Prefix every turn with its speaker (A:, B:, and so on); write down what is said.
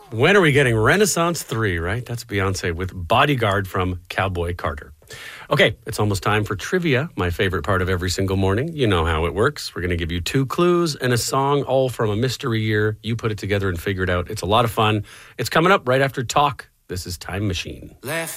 A: When are we getting Renaissance 3, right? That's Beyonce with Bodyguard from Cowboy Carter. Okay, it's almost time for trivia, my favorite part of every single morning. You know how it works. We're going to give you 2 clues and a song, all from a mystery year. You put it together and figure it out. It's a lot of fun. It's coming up right after Talk. This is Time Machine.
B: Left